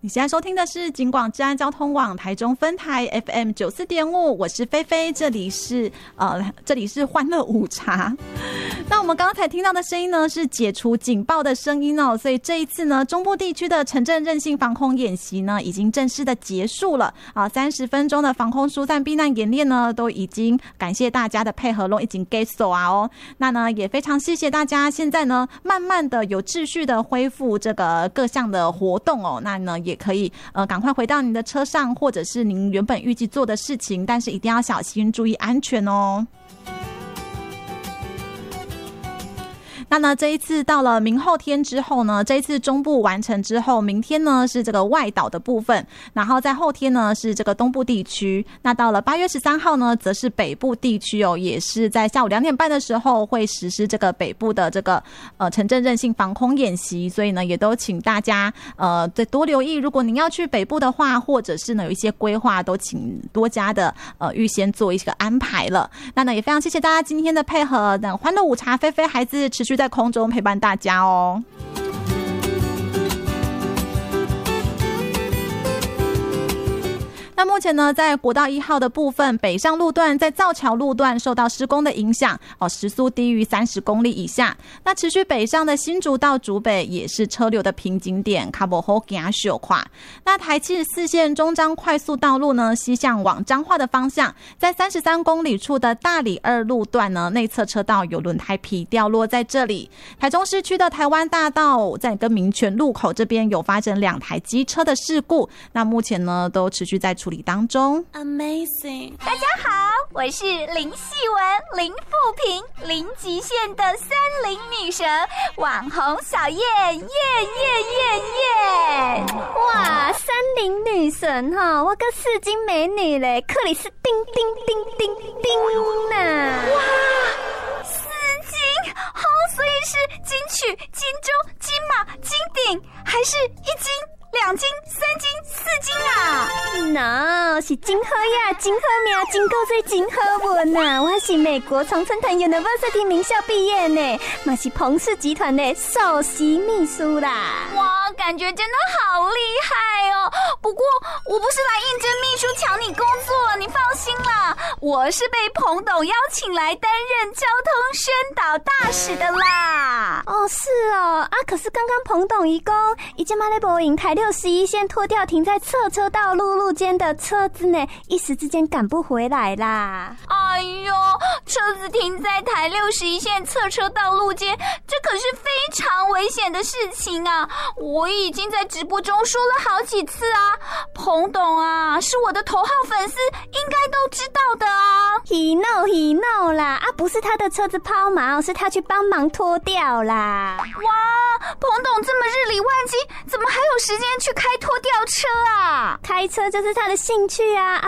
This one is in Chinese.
你现在收听的是警广治安交通网台中分台 FM 94.5，我是菲菲，这里是欢乐午茶。那我们刚才听到的声音呢，是解除警报的声音哦，所以这一次呢，中部地区的城镇韧性防空演习呢，已经正式的结束了啊，30分钟的防空疏散避难演练呢，都已经感谢大家的配合咯，已经结束啊哦。那呢，也非常谢谢大家，现在呢，慢慢的有秩序的恢复这个各项的活动哦，那呢也可以赶快回到您的车上，或者是您原本预计做的事情，但是一定要小心，注意安全哦。那呢，这一次到了明后天之后呢，这一次中部完成之后，明天呢是这个外岛的部分，然后在后天呢是这个东部地区。那到了8月13号呢，则是北部地区哦，也是在下午2点半的时候会实施这个北部的这个城镇韧性防空演习，所以呢，也都请大家再多留意，如果您要去北部的话，或者是呢有一些规划，都请多加的预先做一个安排了。那呢，也非常谢谢大家今天的配合，那欢乐午茶菲菲孩子持续在空中陪伴大家哦。那目前呢，在国道1号的部分，北上路段在造桥路段受到施工的影响时速低于30公里以下。那持续北上的新竹到竹北也是车流的瓶颈点，卡不好行小跨。那台74线中彰快速道路呢，西向往彰化的方向，在33公里处的大里2路段呢，内侧车道有轮胎皮掉落在这里。台中市区的台湾大道在跟民权路口这边有发生2台机车的事故，那目前呢都持续在处理当中。 Amazing， 大家好，我是林细文、林富平、零极限的30女神，网红小燕，耶耶耶耶！哇，30女神哈，我个4金美女嘞，克里斯叮叮叮叮叮呐！哇，4金，好，所以是金曲、金钟、金马、金鼎，还是1金、2金、3金、4金啊？那是真好呀，真好命，真够最真好运啊！我是美国常春藤 University 名校毕业呢，嘛是彭氏集团的首席秘书啦。哇，感觉真的好厉害哦！不过我不是来应征秘书抢你工作，你放心啦，我是被彭董邀请来担任交通宣导大使的啦。哦，是哦，啊，可是刚刚彭董一公已经在播影台61线拖掉停在侧车道路间的车子呢，一时之间赶不回来啦。哎呦，车子停在台61线侧车道路间，这可是非常危险的事情啊！我已经在直播中说了好几次啊，彭董啊是我的头号粉丝，应该都知道的啊。He know 啦，啊不是他的车子抛锚，是他去帮忙拖掉啦。哇，彭董这么日理万机，怎么还有时间去开拖吊车啊？开车就是他的兴趣啊，